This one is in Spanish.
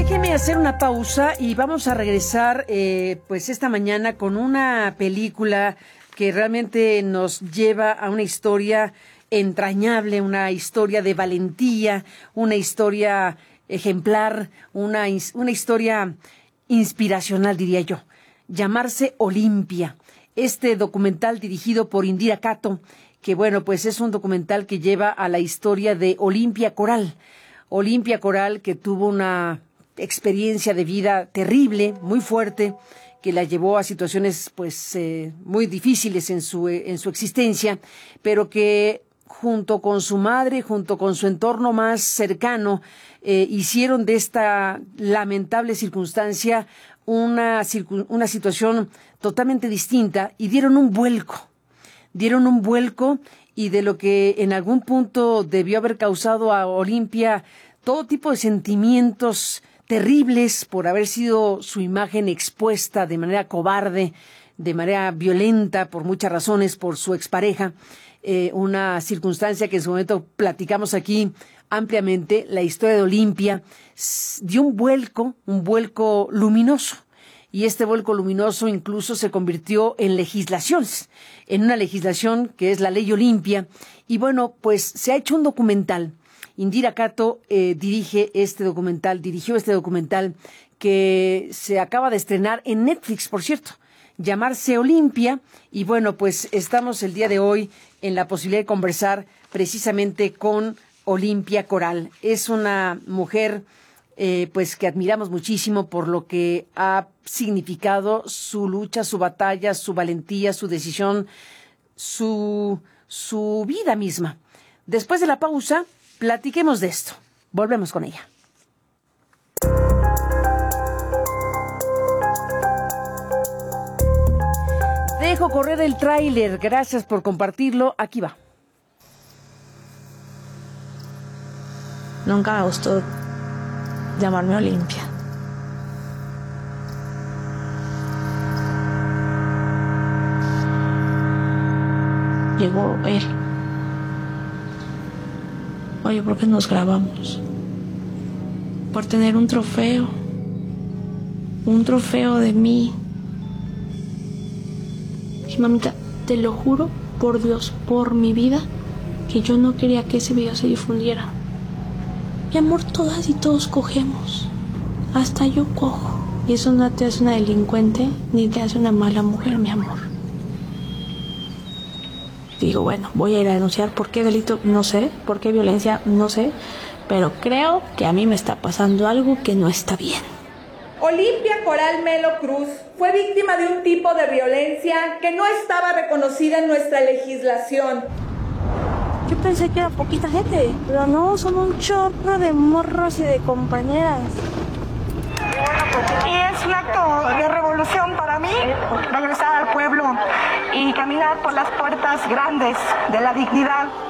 Déjeme hacer una pausa y vamos a regresar pues esta mañana con una película que realmente nos lleva a una historia entrañable, una historia de valentía, una historia ejemplar, una historia inspiracional, diría yo. Llamarse Olimpia. Este documental dirigido por Indira Kato, que bueno, pues es un documental que lleva a la historia de Olimpia Coral. Olimpia Coral, que tuvo una experiencia de vida terrible, muy fuerte, que la llevó a situaciones pues muy difíciles en su existencia, pero que junto con su madre, junto con su entorno más cercano, hicieron de esta lamentable circunstancia una situación totalmente distinta y dieron un vuelco y de lo que en algún punto debió haber causado a Olimpia todo tipo de sentimientos terribles por haber sido su imagen expuesta de manera cobarde, de manera violenta, por muchas razones, por su expareja, una circunstancia que en su momento platicamos aquí ampliamente. La historia de Olimpia dio un vuelco luminoso. Y este vuelco luminoso incluso se convirtió en legislaciones, en una legislación que es la Ley Olimpia. Y bueno, pues se ha hecho un documental. Indira Kato dirigió este documental que se acaba de estrenar en Netflix, por cierto, llamarse Olimpia. Y bueno, pues estamos el día de hoy en la posibilidad de conversar precisamente con Olimpia Coral. Es una mujer pues que admiramos muchísimo por lo que ha significado su lucha, su batalla, su valentía, su decisión, su vida misma. Después de la pausa, platiquemos de esto. Volvemos con ella. Dejo correr el tráiler. Gracias por compartirlo. Aquí va. Nunca me gustó llamarme Olimpia. Llegó él. Oye, ¿por qué nos grabamos? Por tener un trofeo de mí. Y mamita, te lo juro por Dios, por mi vida, que yo no quería que ese video se difundiera. Mi amor, todas y todos cogemos. Hasta yo cojo. Y eso no te hace una delincuente ni te hace una mala mujer, mi amor. Digo, bueno, voy a ir a denunciar. ¿Por qué delito? No sé. ¿Por qué violencia? No sé. Pero creo que a mí me está pasando algo que no está bien. Olimpia Coral Melo Cruz fue víctima de un tipo de violencia que no estaba reconocida en nuestra legislación. Yo pensé que era poquita gente, pero no, son un chorro de morros y de compañeras. Y es un acto de revolución para mí, regresar al pueblo y caminar por las puertas grandes de la dignidad